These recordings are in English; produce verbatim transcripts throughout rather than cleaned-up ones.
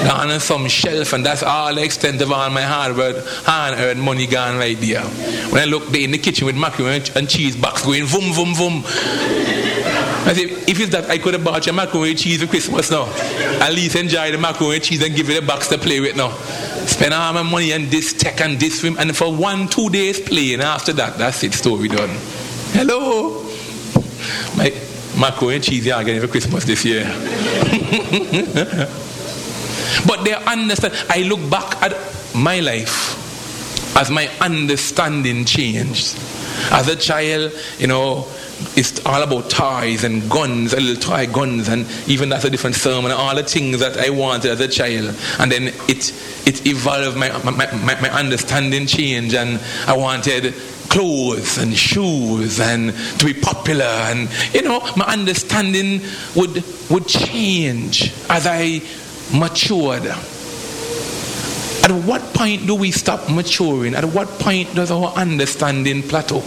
gone on some shelf, and that's all the extent of all my hard work, hard-earned money gone right there. When I look there in the kitchen with macaroni and cheese box going vum, vum, vum. I said, if it's that, I could have bought you macaroni and cheese for Christmas now. At least enjoy the macaroni and cheese and give you the box to play with now. Spend all my money on this tech and this film, and for one, two days playing, after that, that's it, story done. Hello. My macaroni and cheese are getting for Christmas this year. But they understand. I look back at my life as my understanding changed. As a child, you know, it's all about toys and guns, a little toy guns, and even that's a different sermon, and all the things that I wanted as a child. And then it it evolved, my my, my, my understanding changed, and I wanted clothes and shoes and to be popular, and you know, my understanding would would change as I matured. At what point do we stop maturing? At what point does our understanding plateau?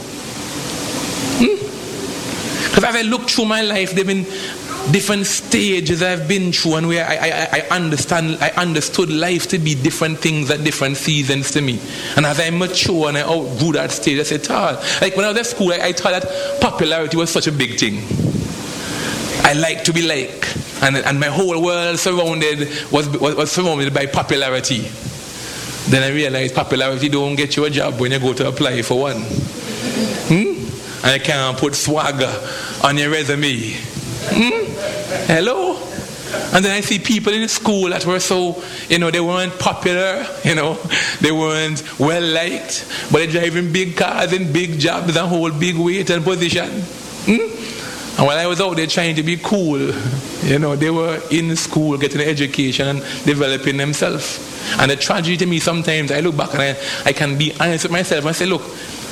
Because as I look through my life, there have been different stages I've been through, and where I, I, I understand, I understood life to be different things at different seasons to me. And as I mature and I outgrew that stage, I said, oh, like when I was at school, I, I thought that popularity was such a big thing. I like to be like, and and my whole world surrounded was, was was surrounded by popularity. Then I realized popularity don't get you a job when you go to apply for one. Hmm? And you can't put swagger on your resume. Hmm? Hello? And then I see people in school that were so, you know, they weren't popular, you know, they weren't well liked, but they're driving big cars and big jobs and hold big weight and position. Hmm? And while I was out there trying to be cool, you know, they were in school getting an education and developing themselves. And the tragedy to me, sometimes I look back and I, I can be honest with myself and say, look,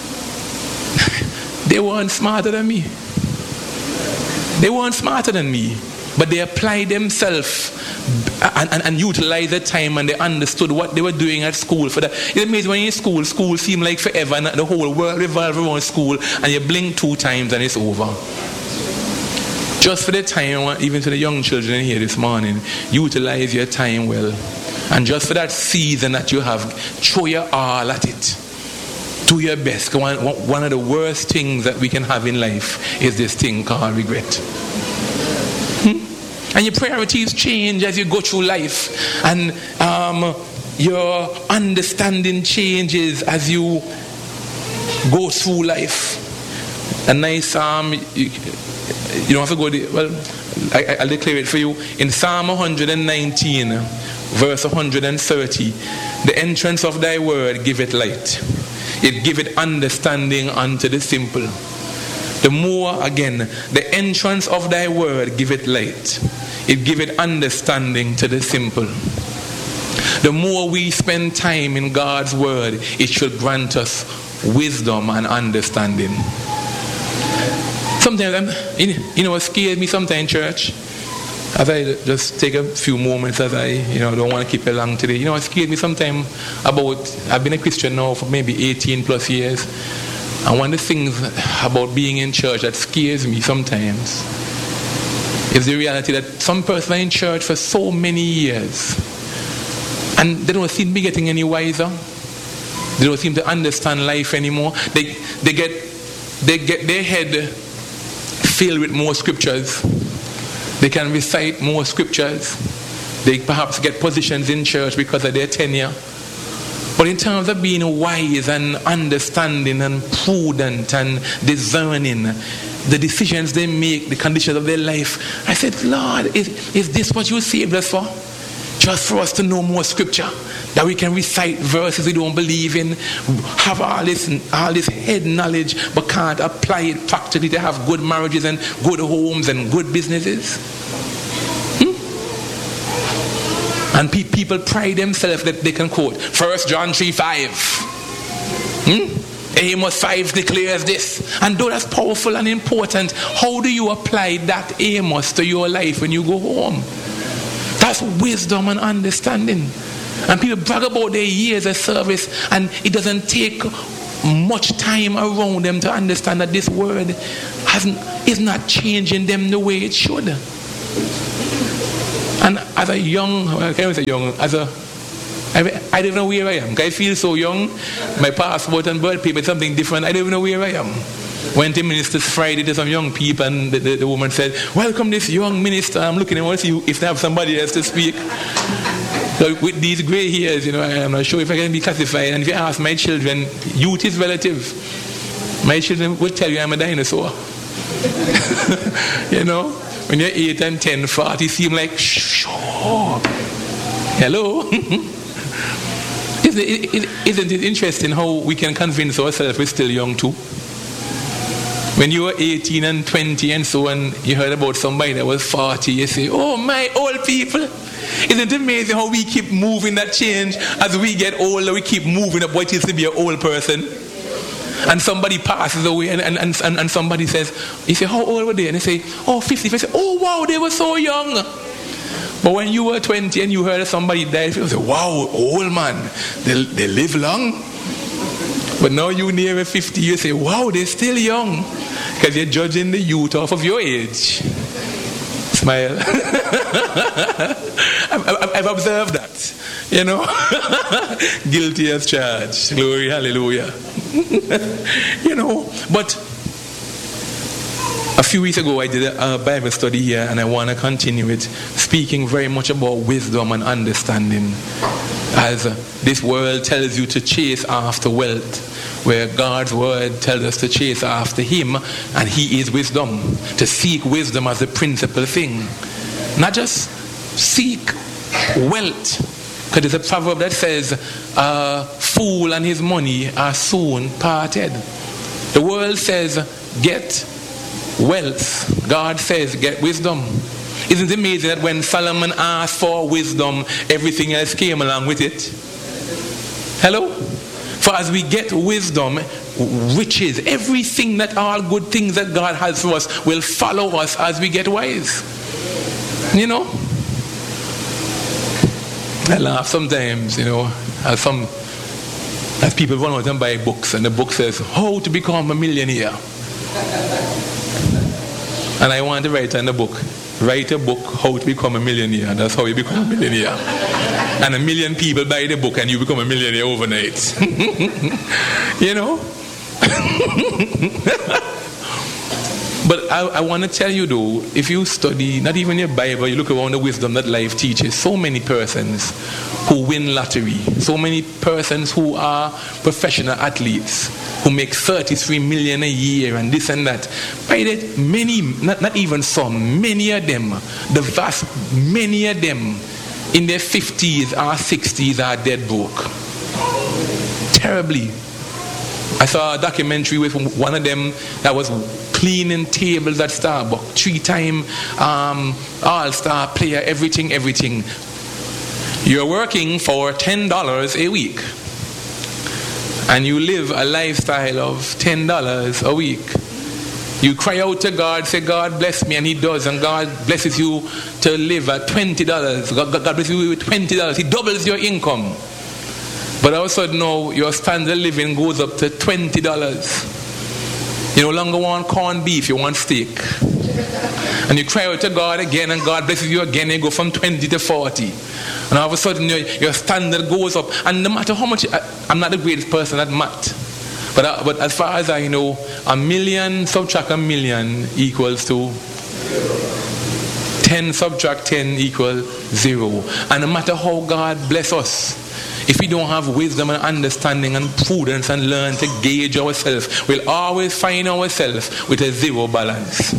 they weren't smarter than me. They weren't smarter than me. But they applied themselves and, and, and utilized the time, and they understood what they were doing at school. For that, it's amazing when you're in school, school seems like forever, and the whole world revolves around school, and you blink two times and it's over. Just for the time, even to the young children here this morning, utilize your time well. And just for that season that you have, throw your all at it. Do your best. One, one of the worst things that we can have in life is this thing called regret. Hmm? And your priorities change as you go through life. And um, your understanding changes as you go through life. A nice psalm, um, you, you don't have to go there. Well, I, I'll declare it for you. In Psalm one nineteen, verse one thirty, the entrance of thy word giveth light. It giveth understanding unto the simple. The more, again, the entrance of thy word giveth light. It giveth understanding to the simple. The more we spend time in God's word, it should grant us wisdom and understanding. Sometimes, I'm, you know what scares me sometimes, church? As I just take a few moments, as I, you know, don't want to keep it long today. You know, it scares me sometimes about, I've been a Christian now for maybe eighteen plus years. And one of the things about being in church that scares me sometimes is the reality that some person are in church for so many years and they don't seem to be getting any wiser. They don't seem to understand life anymore. They they get they get their head filled with more scriptures. They can recite more scriptures. They perhaps get positions in church because of their tenure. But in terms of being wise and understanding and prudent and discerning, the decisions they make, the conditions of their life, I said, Lord, is, is this what you saved us for? Just for us to know more scripture, that we can recite verses we don't believe in, have all this, all this head knowledge, but can't apply it practically to have good marriages and good homes and good businesses. Hmm? And pe- people pride themselves that they can quote First John three five. Hmm? Amos five declares this. And though that's powerful and important, how do you apply that Amos to your life when you go home? That's wisdom and understanding. And people brag about their years of service, and it doesn't take much time around them to understand that this word hasn't, is not changing them the way it should. And as a young, well, I can't say young, as a, I, I don't know where I am. I feel so young. My passport and birth paper is something different. I don't even know where I am. Went to Ministers Friday to some young people, and the, the, the woman said, welcome this young minister. I'm looking, I want to see if they have somebody else to speak. So with these grey hairs, you know, I'm not sure if I can be classified. And if you ask my children, youth is relative. My children will tell you I'm a dinosaur. You know, when you're eight and ten, forty, you seem like, sure. Hello? Isn't it, isn't it interesting how we can convince ourselves we're still young too? When you were eighteen and twenty and so on, you heard about somebody that was forty, you say, oh, my old people. Isn't it amazing how we keep moving that change? As we get older, we keep moving up what is to be an old person. And somebody passes away and, and, and, and somebody says, you say, how old were they? And they say, oh, fifty. I say, oh, wow, they were so young. But when you were twenty and you heard somebody die, you say, wow, old man, they, they live long. But now you near fifty, you say, wow, they're still young. Because you're judging the youth off of your age. Smile. I've, I've, I've observed that. You know. Guilty as charged. Glory, hallelujah. You know. But a few weeks ago I did a, a Bible study here, and I want to continue it, speaking very much about wisdom and understanding. As this world tells you to chase after wealth, where God's word tells us to chase after him, and he is wisdom. To seek wisdom as the principal thing. Not just seek wealth. Because there's a proverb that says, a fool and his money are soon parted. The world says, get wealth. God says, get wisdom. Isn't it amazing that when Solomon asked for wisdom, everything else came along with it? Hello? For as we get wisdom, riches, everything that all good things that God has for us will follow us as we get wise. You know? I laugh sometimes, you know, as some as people run out and buy books, and the book says, how to become a millionaire. And I want to write in the book, write a book, how to become a millionaire. That's how you become a millionaire. And a million people buy the book and you become a millionaire overnight. You know? But I, I want to tell you though, if you study, not even your Bible, you look around the wisdom that life teaches, so many persons who win lottery, so many persons who are professional athletes, who make thirty-three million a year and this and that. By that, many, not, not even some, many of them, the vast, many of them, in their fifties or sixties are dead broke. Terribly. I saw a documentary with one of them that was cleaning tables at Starbucks, three-time um, all-star player, everything, everything. You're working for ten dollars a week, and you live a lifestyle of ten dollars a week. You cry out to God, say, God bless me, and he does, and God blesses you to live at twenty dollars. God, God blesses you with twenty dollars. He doubles your income. But all of a sudden now, your standard of living goes up to twenty dollars. You no longer want corned beef, you want steak. And you cry out to God again, and God blesses you again, and you go from twenty to forty. And all of a sudden, your, your standard goes up. And no matter how much, I, I'm not the greatest person at math. But, uh, but as far as I know, a million subtract a million equals to ten subtract ten equals zero. And no matter how God bless us, if we don't have wisdom and understanding and prudence and learn to gauge ourselves, we'll always find ourselves with a zero balance.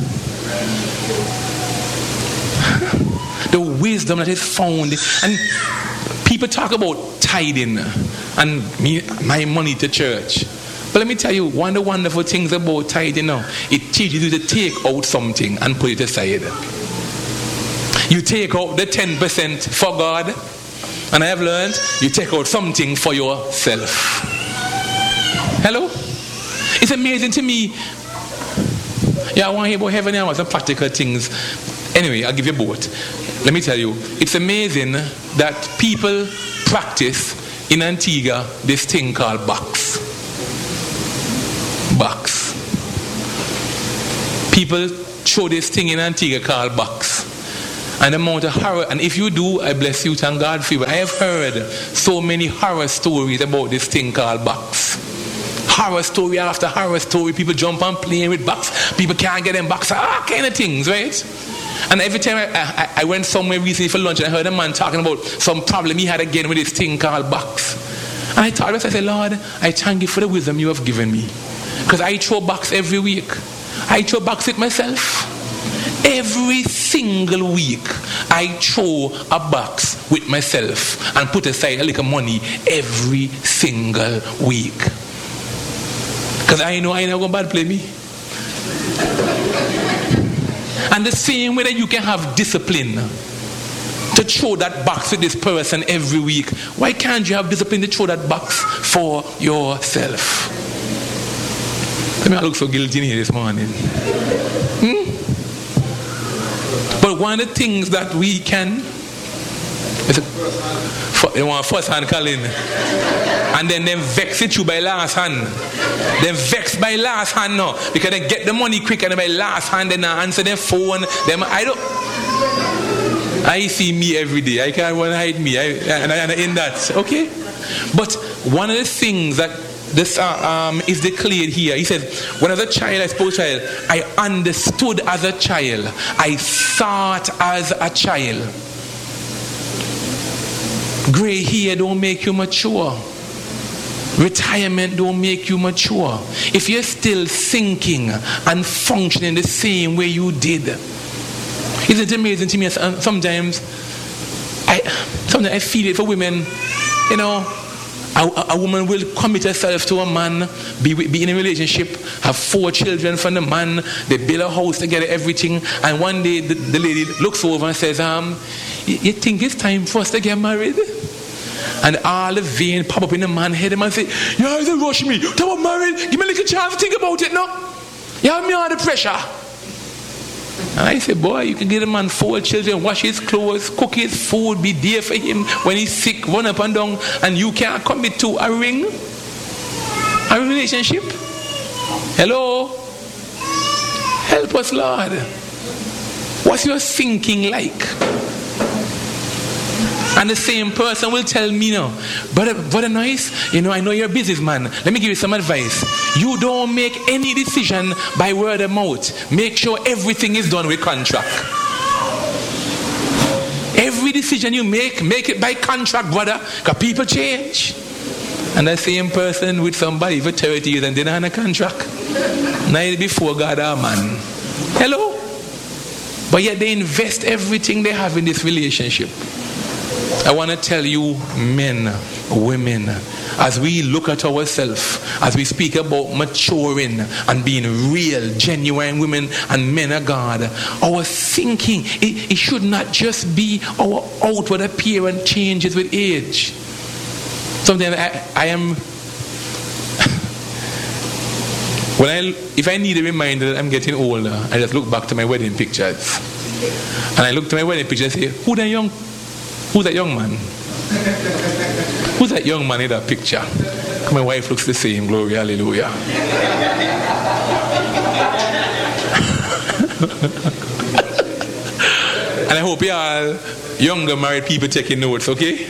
The wisdom that is found, and people talk about tithing and me, my money to church. But let me tell you, one of the wonderful things about tithing now, it teaches you to take out something and put it aside. You take out the ten percent for God, and I have learned you take out something for yourself. Hello? It's amazing to me. Yeah, I want to hear about heaven and I want some practical things. Anyway, I'll give you both. Let me tell you, it's amazing that people practice in Antigua this thing called box. Box. People show this thing in Antigua called box. And the amount of horror, and if you do, I bless you, thank God for you. But I have heard so many horror stories about this thing called box. Horror story after horror story. People jump on playing with box. People can't get them box. All kind of things, right? And every time I, I, I went somewhere recently for lunch and I heard a man talking about some problem he had again with this thing called box. And I thought, I said, Lord, I thank you for the wisdom you have given me. Because I throw box every week. I throw box with myself. Every single week, I throw a box with myself and put aside a little money every single week. Because I know I ain't going to bad play me. And the same way that you can have discipline to throw that box with this person every week, why can't you have discipline to throw that box for yourself? I mean, I look so guilty in here this morning. Hmm? But one of the things that we can, you want first hand calling, and then them vex it you by last hand. Them vex by last hand now, because they get the money quick and by last hand they now answer their phone. Them I don't. I see me every day. I can't want to hide me. I, and I and in that, okay. But one of the things that this uh, um, is declared here. He says, when as a child, I spoke child, I understood as a child, I thought as a child. Gray hair don't make you mature. Retirement don't make you mature. If you're still thinking and functioning the same way you did, isn't it amazing to me? Sometimes I, sometimes I feel it for women. You know, a, a woman will commit herself to a man, be, be in a relationship, have four children from the man, they build a house together, everything, and one day the, the lady looks over and says, um, you think it's time for us to get married? And all the vein pop up in the man's head. The man say, you have to rush me. Talk about married. Give me a little chance to think about it now. You have me under pressure. And I say, boy, you can get a man four children, wash his clothes, cook his food, be there for him when he's sick, run up and down, and you can't commit to a ring, a relationship. Hello? Help us, Lord. What's your thinking like? And the same person will tell me, no, brother, brother Nice, you know, I know you're a businessman. Let me give you some advice. You don't make any decision by word of mouth. Make sure everything is done with contract. Every decision you make, make it by contract, brother, because people change. And the same person with somebody for thirty years and they don't have a contract. Neither before God or man. Hello? But yet they invest everything they have in this relationship. I want to tell you, men, women, as we look at ourselves, as we speak about maturing and being real, genuine women and men of God, our thinking, it, it should not just be our outward appearance changes with age. Sometimes I, I am, when I, if I need a reminder that I'm getting older, I just look back to my wedding pictures. And I look to my wedding pictures and say, who that young Who's that young man? Who's that young man in that picture? My wife looks the same, glory, hallelujah. And I hope you all younger married people taking notes, okay?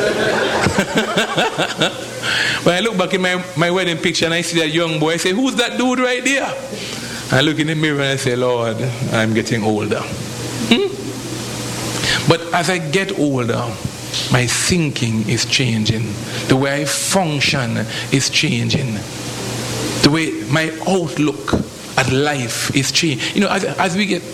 When I look back in my, my wedding picture and I see that young boy, I say, who's that dude right there? I look in the mirror and I say, Lord, I'm getting older. Hmm? But as I get older, my thinking is changing. The way I function is changing. The way my outlook at life is changing. You know, as, as we get...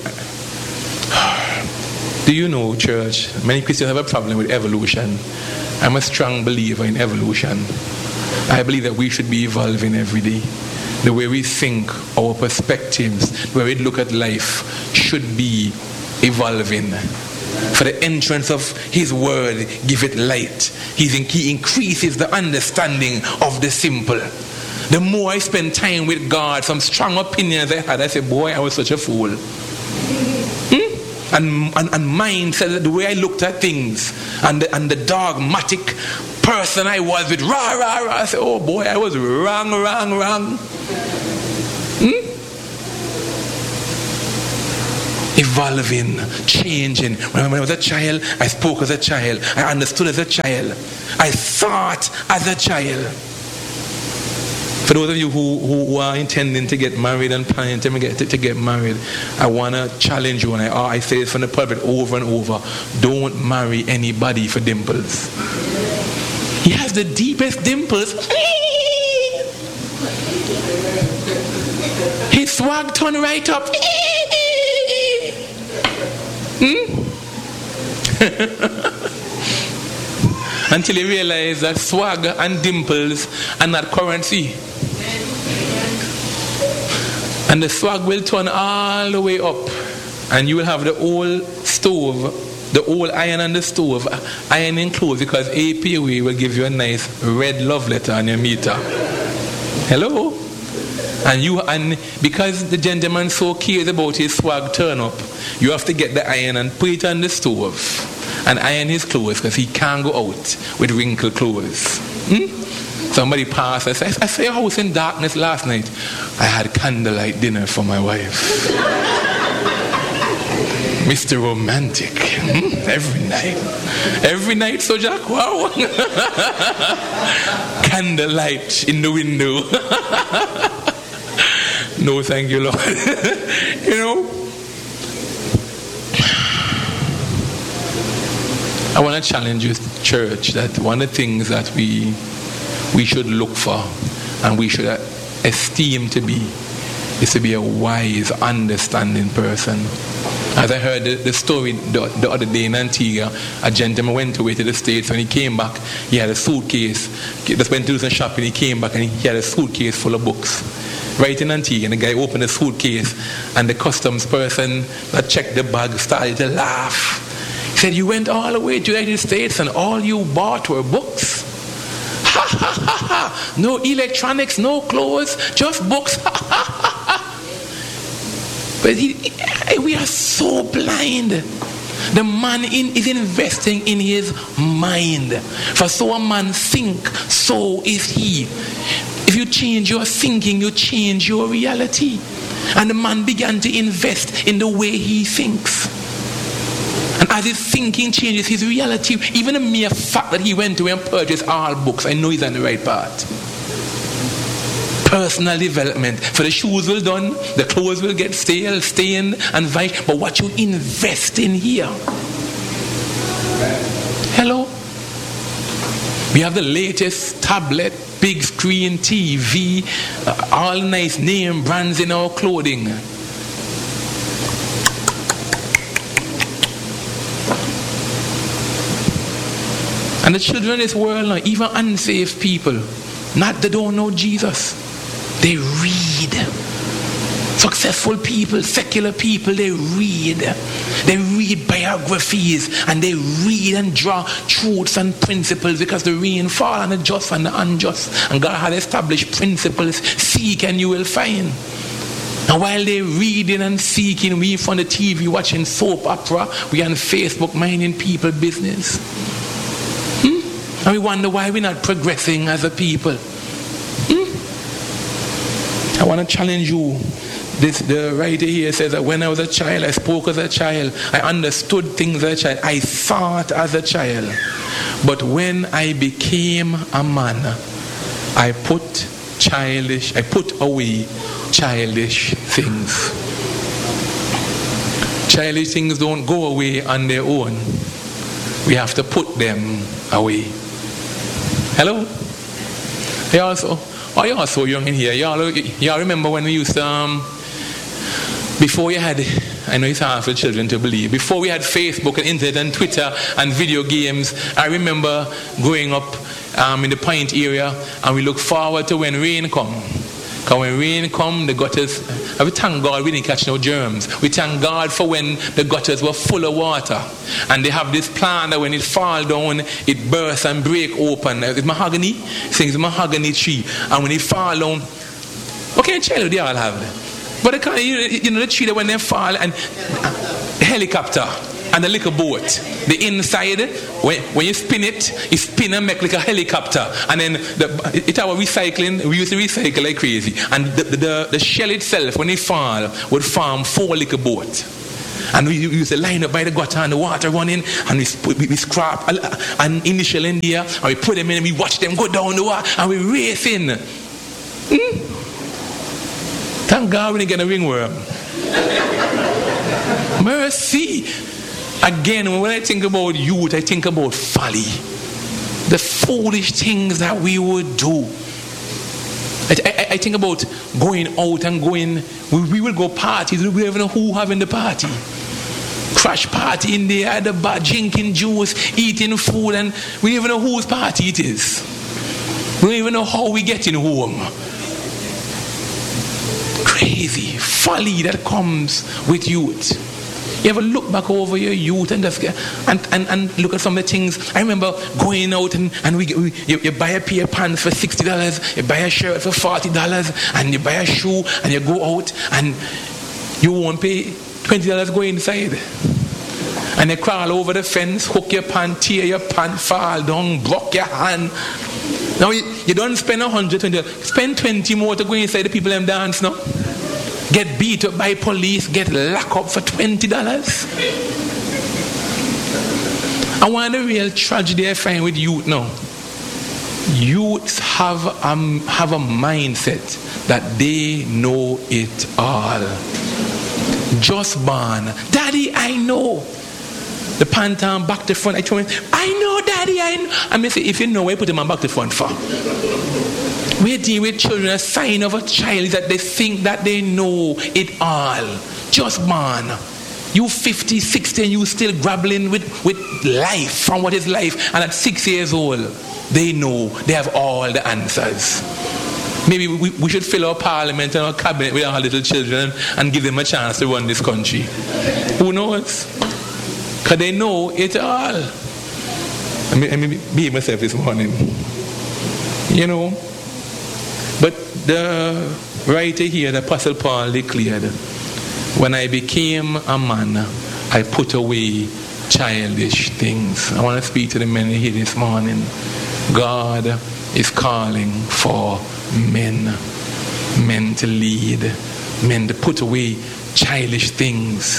Do you know, church, many Christians have a problem with evolution. I'm a strong believer in evolution. I believe that we should be evolving every day. The way we think, our perspectives, the way we look at life should be evolving. For the entrance of his word give it light. He increases the understanding of the simple. The more I spend time with God, some strong opinions I had, I say, boy, I was such a fool. Hmm? And, and, and mine said that the way I looked at things and the, and the dogmatic person I was with, rah, rah, rah, I said, oh boy, I was wrong, wrong, wrong. Hmm? evolving, changing. When I was a child, I spoke as a child. I understood as a child. I thought as a child. For those of you who, who are intending to get married and planning to get, to, to get married, I want to challenge you, and I, I say it from the pulpit over and over, don't marry anybody for dimples. He has the deepest dimples. His swag turned right up. Hmm? Until you realize that swag and dimples are not currency. And the swag will turn all the way up, and you will have the old stove, the old iron on the stove, ironing clothes, because A P A will give you a nice red love letter on your meter. Hello? And you and because the gentleman so cares about his swag turn up, you have to get the iron and put it on the stove and iron his clothes, because he can't go out with wrinkled clothes. Hmm? Somebody passed. I said, I saw your house in darkness last night. I had candlelight dinner for my wife. Mister Romantic. Hmm? Every night. Every night, so Jack, wow. Candlelight in the window. No, thank you, Lord. You know, I want to challenge you, church, that one of the things that we we should look for and we should esteem to be is to be a wise, understanding person. As I heard the, the story the, the other day in Antigua, a gentleman went away to the States. When he came back, he had a suitcase. Just went to do some shopping, he came back and he had a suitcase full of books. Right in Antigua, and the guy opened the suitcase, and the customs person that checked the bag started to laugh. He said, "You went all the way to the United States and all you bought were books? Ha ha ha ha! No electronics, no clothes, just books. Ha ha ha ha!" But he, we are so blind. The man in, is investing in his mind. For so a man think, so is he. If you change your thinking, you change your reality. And the man began to invest in the way he thinks. And as his thinking changes his reality, even the mere fact that he went to and purchased all books, I know he's on the right path. Personal development. For the shoes will done, the clothes will get stale, stained, and vice. But what you invest in here. Hello? We have the latest tablet, big screen T V, uh, all nice name brands in our clothing. And the children in this world now, even unsaved people, not they don't know Jesus. They read. Successful people, secular people, they read. They read biographies and they read and draw truths and principles, because the rain fall on the just and the unjust. And God has established principles. Seek and you will find. And while they're reading and seeking, we from the T V watching soap opera, we on Facebook minding people business. Hmm? And we wonder why we're not progressing as a people. Hmm? I want to challenge you. This, the writer here says that when I was a child, I spoke as a child. I understood things as a child. I thought as a child. But when I became a man, I put childish, I put away childish things. Childish things don't go away on their own. We have to put them away. Hello? You also, oh, you are so young in here. Y'all, y'all remember when we used to, um, before you had, I know it's hard for children to believe, before we had Facebook and internet and Twitter and video games, I remember growing up um, in the Point area, and we look forward to when rain come. Because when rain come, the gutters, we thank God we didn't catch no germs. We thank God for when the gutters were full of water. And they have this plant that when it fall down, it bursts and break open. It's mahogany. It's a mahogany tree. And when it fall down, what kind of childhood they all have? But the kind of, you know, the tree that when they fall, and the helicopter and the little boat, the inside, when, when you spin it, it spin and make like a helicopter. And then the, it our recycling, we used to recycle like crazy. And the, the, the shell itself, when it fall, would form four little boats. And we, we used to line up by the gutter and the water running, and we, we, we scrap an initial in there, and we put them in and we watch them go down the water, and we racing. Hmm? Thank God we didn't get a ringworm. Mercy. Again, when I think about youth, I think about folly. The foolish things that we would do. I, I, I think about going out and going, we, we will go parties, we don't even know who having the party. Crash party in there at the bar, drinking juice, eating food, and we don't even know whose party it is. We don't even know how we get in home. Crazy folly that comes with youth. You ever look back over your youth and just get, and, and, and look at some of the things? I remember going out and, and we, we you, you buy a pair of pants for sixty dollars, you buy a shirt for forty dollars, and you buy a shoe and you go out and you won't pay twenty dollars go inside. And you crawl over the fence, hook your pant, tear your pant, fall down, block your hand. Now you, you don't spend one hundred twenty dollars, spend twenty more to go inside the people them dance now. Get beat up by police, get locked up for twenty dollars. I want the real tragedy I find with youth now. Youths have a, have a mindset that they know it all. Just born. Daddy, I know. The pantan back to front. I told him, I know, Daddy, I know. I mean, say, if you know, why put him on back to front for? We deal with children. A sign of a child is that they think that they know it all. Just born. You fifty, sixty, and you still grappling with, with life, from what is life. And at six years old, they know. They have all the answers. Maybe we, we should fill our parliament and our cabinet with our little children and give them a chance to run this country. Who knows? Because they know it all. I mean, I mean, behave myself this morning. You know. But the writer here, the Apostle Paul declared, when I became a man, I put away childish things. I want to speak to the men here this morning. God is calling for men. Men to lead. Men to put away childish things.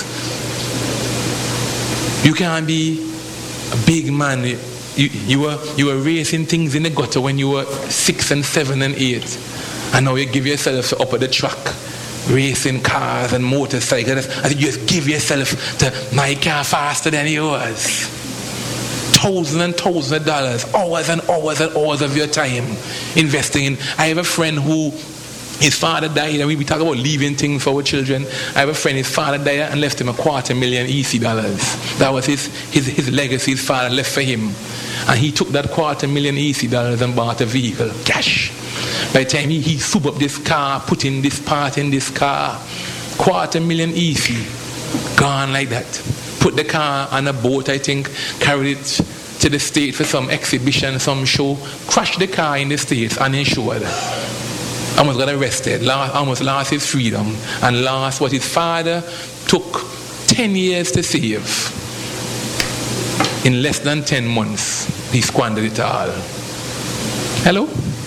You can't be a big man. You, you were you were racing things in the gutter when you were six and seven and eight. And now you give yourself up at the track, racing cars and motorcycles. And you just give yourself to my car faster than yours. Thousands and thousands of dollars, hours and hours and hours of your time investing in. I have a friend who, his father died, and we talk about leaving things for our children. I have a friend, his father died and left him a quarter million E C dollars. That was his, his, his legacy his father left for him. And he took that quarter million E C dollars and bought a vehicle, cash. By the time he, he soup up this car, put in this part in this car, quarter million E C, gone like that. Put the car on a boat, I think, carried it to the States for some exhibition, some show, crashed the car in the States uninsured. Almost got arrested, lost, almost lost his freedom, and lost what his father took ten years to save. In less than ten months, he squandered it all. Hello?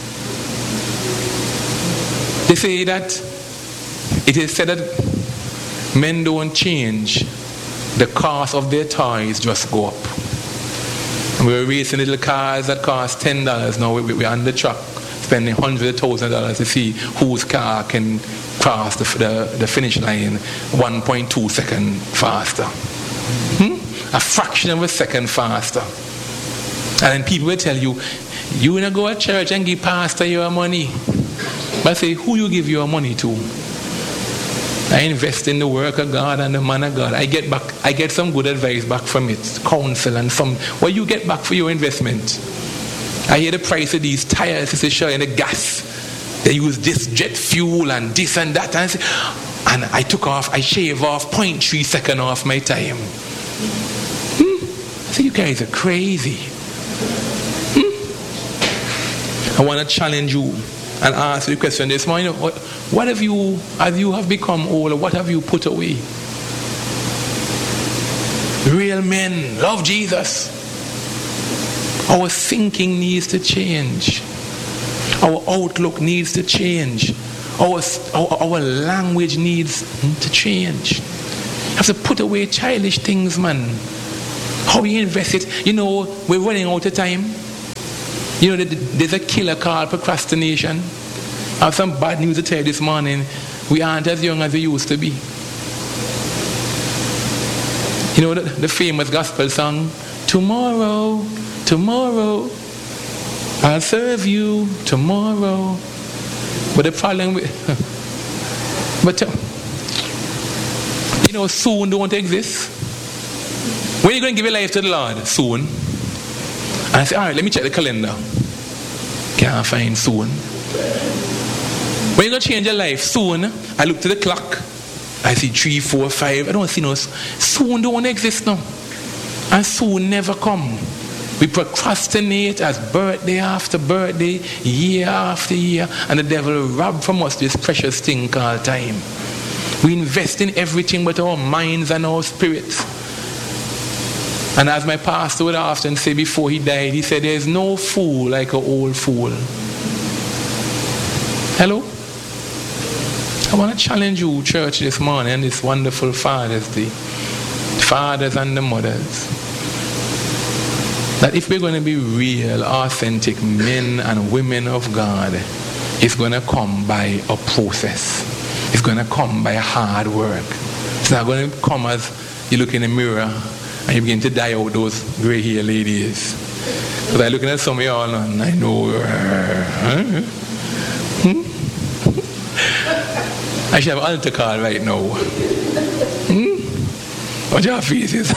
They say that it is said that men don't change, the cost of their toys just go up. And we were racing little cars that cost ten dollars. Now we, we're on the truck spending hundreds of thousands of dollars to see whose car can cross the, the, the finish line one point two seconds faster. Hmm? A fraction of a second faster. And then people will tell you, you wanna go to church and give pastor your money. But I say, who you give your money to? I invest in the work of God and the man of God. I get back, I get some good advice back from it, counsel and some. What you get back for your investment? I hear the price of these tires, it's showing the gas. They use this jet fuel and this and that. And I, say, and I took off, I shave off zero point three seconds off my time. Hmm? I say, you guys are crazy. Hmm? I want to challenge you and ask you a question this morning. What, what have you, as you have become older, what have you put away? Real men love Jesus. Our thinking needs to change. Our outlook needs to change. Our, our, our language needs to change. have to put away childish things, man. How you invest it? You know, we're running out of time. You know, there's a killer called procrastination. I have some bad news to tell you this morning. We aren't as young as we used to be. You know the, the famous gospel song, tomorrow, tomorrow, I'll serve you tomorrow. But the problem with, but uh, you know, soon don't exist. When are you going to give your life to the Lord? Soon. And I say, all right, let me check the calendar. Can't find soon. When you going to change your life? Soon. I look to the clock. I see three, four, five. I don't see no. Soon don't exist now. And soon never come. We procrastinate as birthday after birthday, year after year, and the devil rob from us this precious thing called time. We invest in everything but our minds and our spirits. And as my pastor would often say before he died, he said, there's no fool like an old fool. Hello? I want to challenge you, church, this morning and this wonderful Father's Day. Fathers and the mothers. That if we're going to be real, authentic men and women of God, it's going to come by a process. It's going to come by hard work. It's not going to come as you look in the mirror and you begin to dye out those gray hair ladies. Because I'm looking at some of y'all and I know. Uh, hmm? I should have an altar call right now. Hmm? What your faces?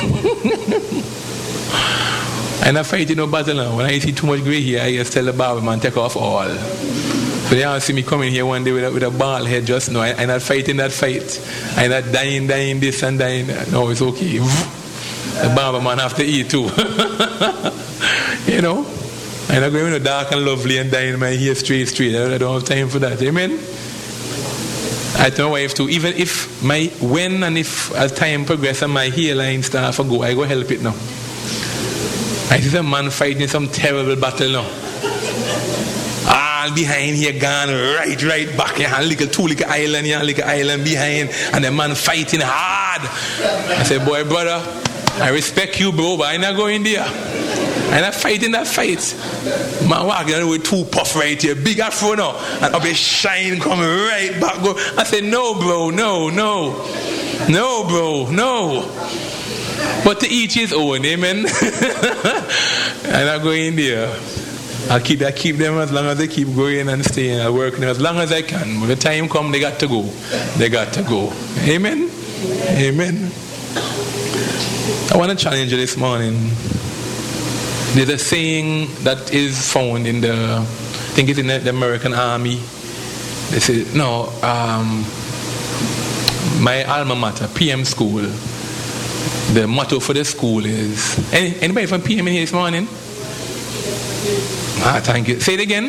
I'm not fighting no battle now. When I see too much gray hair, I just tell the barber man, take off all. So they all see me coming here one day with a, with a bald head just now. I, I'm not fighting that fight. I'm not dying, dying this and dying. No, it's okay. The barber man have to eat too. You know? I'm not going to be dark and lovely and dyeing my hair straight, straight. I don't have time for that. Amen? I tell my wife too, even if my, when and if as time progresses and my hairline starts to go, I go help it now. I see some man fighting some terrible battle now. All behind here gone right, right back here. And little two little island here, little island behind. And the man fighting hard. I say, boy, brother, I respect you, bro, but I'm not going there. I'm not fighting that fight. Man walking with two puff right here, big afro now. And up a shine coming right back. Go. I said, no, bro, no, no. No, bro, no. But to each his own, amen. I'm not going there. I'll keep, I keep them as long as they keep going and staying. I'll work them as long as I can. When the time comes, they got to go. They got to go. Amen. Amen. I want to challenge you this morning. There's a saying that is found in the, I think it's in the, the American Army. They say, no, um, my alma mater, P M school. The motto for the school is, any, anybody from P M in here this morning? Ah, thank you. Say it again.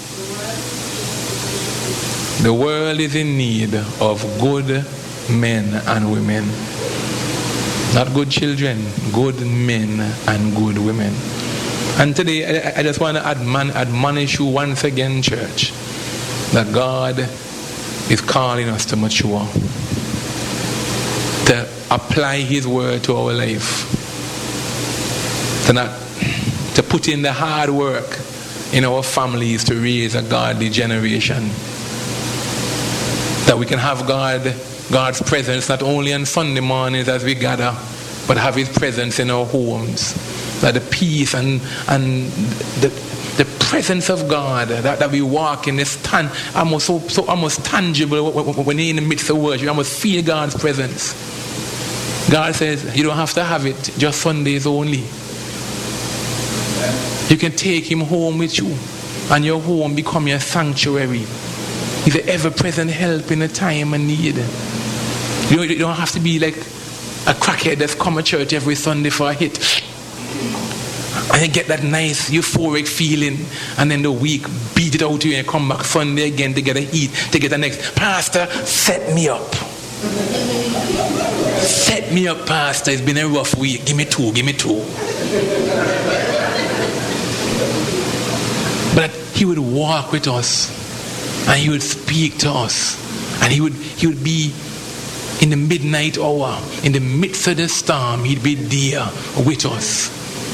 The world is in need of good men and women. Not good children, good men and good women. And today, I, I just want to admon, admonish you once again, church, that God is calling us to mature, to apply His word to our life, to not to put in the hard work in our families to raise a godly generation, that we can have God, God's presence not only on Sunday mornings as we gather, but have His presence in our homes, that the peace and and the the presence of God that, that we walk in is tan, almost so, so almost tangible when you're in the midst of worship. You almost feel God's presence. God says you don't have to have it just Sundays only. You can take Him home with you, and your home become your sanctuary. He's an ever-present help in a time of need. You don't, you don't have to be like a crackhead that's come to church every Sunday for a hit, and you get that nice euphoric feeling, and then the week beat it out to you and come back Sunday again to get a heat, to get the next. Pastor, set me up. Set me up, Pastor. It's been a rough week. Give me two, give me two. But He would walk with us, and He would speak to us, and He would He would be In the midnight hour, in the midst of the storm, he'd be there with us.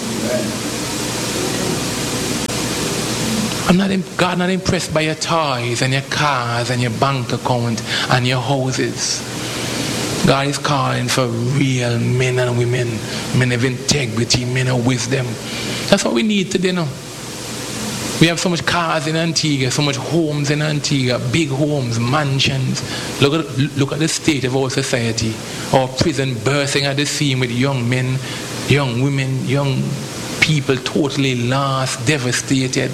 I'm not, God not impressed by your toys and your cars and your bank account and your houses. God is calling for real men and women, men of integrity, men of wisdom. That's what we need today now. We have so much cars in Antigua, so much homes in Antigua, big homes, mansions. Look at, look at the state of our society. Our prison bursting at the seam with young men, young women, young people totally lost, devastated.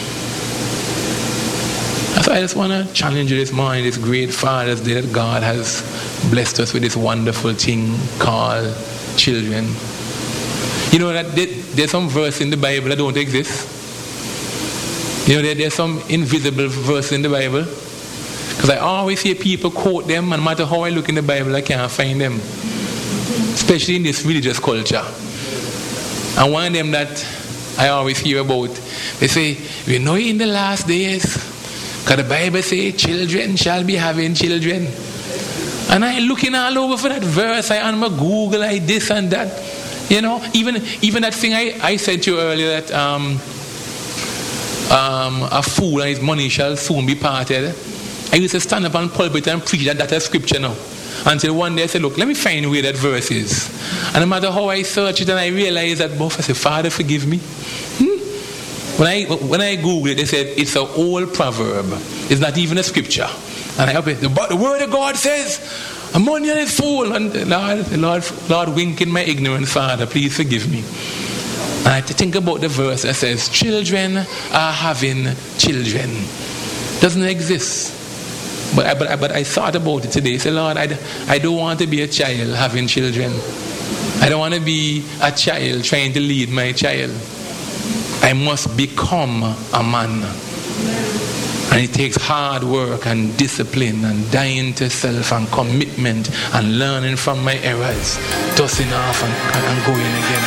So I just want to challenge you this morning, this great Father's Day that God has blessed us with this wonderful thing called children. You know that there's some verse in the Bible that don't exist. You know, there, there's some invisible verse in the Bible. Because I always hear people quote them, and no matter how I look in the Bible, I can't find them. Especially in this religious culture. And one of them that I always hear about, they say, we know in the last days, because the Bible says, children shall be having children. And I'm looking all over for that verse. I on my Google, I this and that. You know, even even that thing I, I said to you earlier that um, um, a fool and his money shall soon be parted. I used to stand up on pulpit and preach that that's a scripture now. Until one day I said, look, let me find where that verse is. And no matter how I search it and I realize that both, I said, Father, forgive me. Hmm? When I when I Googled it, they said it's an old proverb. It's not even a scripture. And I opened it. But the word of God says, a money and his fool. And the Lord, the Lord, Lord wink in my ignorance, Father, please forgive me. And I had to think about the verse that says, children are having children. Doesn't exist. But I, but, I, but I thought about it today. I said, Lord, I, I don't want to be a child having children. I don't want to be a child trying to lead my child. I must become a man. And it takes hard work and discipline and dying to self and commitment and learning from my errors, dusting off and, and going again.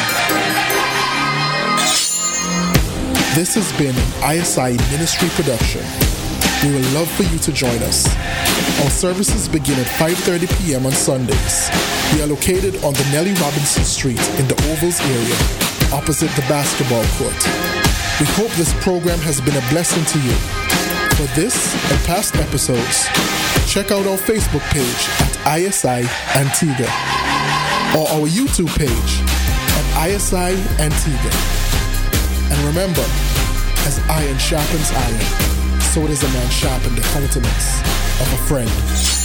This has been an I S I Ministry production. We would love for you to join us. Our services begin at five thirty p.m. on Sundays. We are located on the Nellie Robinson Street in the Ovals area, opposite the basketball court. We hope this program has been a blessing to you. For this and past episodes, check out our Facebook page at I S I Antigua or our YouTube page at I S I Antigua. And remember, as iron sharpens iron, so does a man sharpen the countenance of a friend.